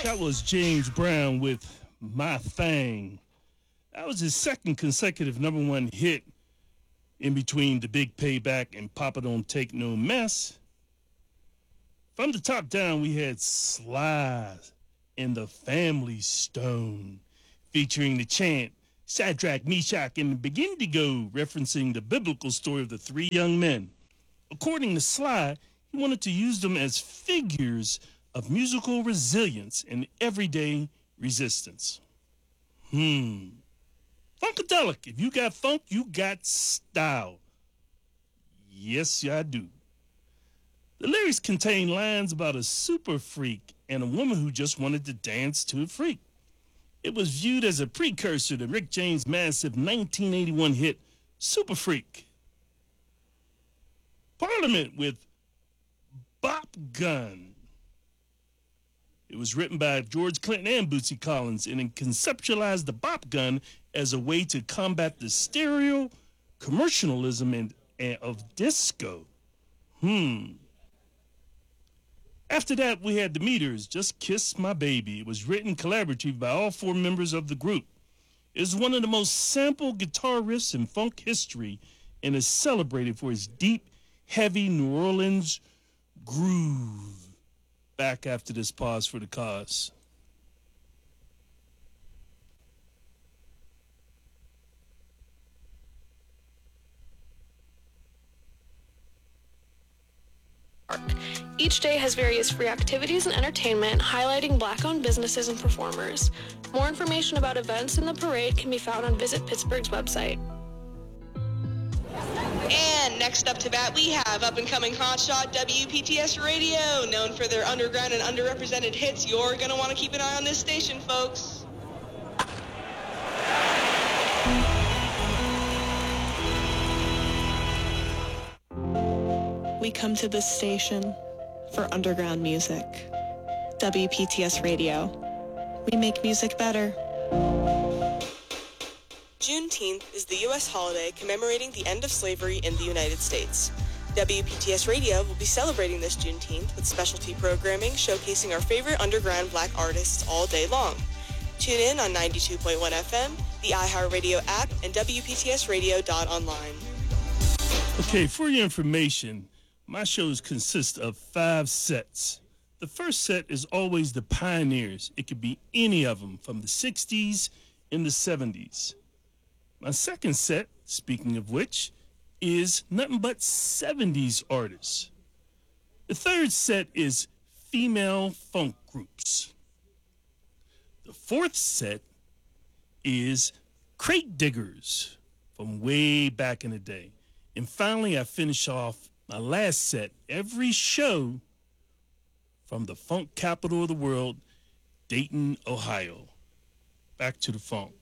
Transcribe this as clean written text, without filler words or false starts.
That was James Brown with My Thing. That was his second consecutive number one hit in between The Big Payback and Papa Don't Take No Mess. From the top down, we had Sly and the Family Stone featuring the chant Shadrach, Meshach, and Abednego, referencing the biblical story of the three young men. According to Sly, he wanted to use them as figures of musical resilience and everyday resistance. Funkadelic. If you got funk, you got style. Yes, I do. The lyrics contain lines about a super freak and a woman who just wanted to dance to a freak. It was viewed as a precursor to Rick James' massive 1981 hit, Super Freak. Parliament with Bop Gun. It was written by George Clinton and Bootsy Collins, and it conceptualized the bop gun as a way to combat the stereo commercialism and of disco. After that, we had The Meters, Just Kiss My Baby. It was written collaboratively by all four members of the group. It is one of the most sampled guitar riffs in funk history and is celebrated for its deep, heavy New Orleans groove. Back after this pause for the cause. Each day has various free activities and entertainment highlighting Black-owned businesses and performers. More information about events in the parade can be found on Visit Pittsburgh's website. And next up to bat, we have up-and-coming hotshot WPTS Radio. Known for their underground and underrepresented hits, you're going to want to keep an eye on this station, folks. We come to this station for underground music. WPTS Radio. We make music better. Juneteenth is the U.S. holiday commemorating the end of slavery in the United States. WPTS Radio will be celebrating this Juneteenth with specialty programming showcasing our favorite underground Black artists all day long. Tune in on 92.1 FM, the iHeartRadio app, and WPTSradio.online. Okay, for your information, my shows consist of 5 sets. The first set is always the pioneers. It could be any of them from the 60s and the 70s. My second set, speaking of which, is nothing but 70s artists. The third set is female funk groups. The fourth set is crate diggers from way back in the day. And finally, I finish off my last set, every show, from the funk capital of the world, Dayton, Ohio. Back to the funk.